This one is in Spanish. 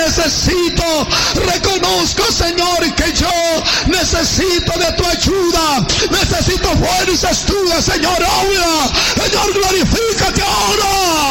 necesito. Reconozco, Señor, que yo necesito de tu ayuda. Necesito fuerzas tuyas, Señor. Obra, Señor, glorifícate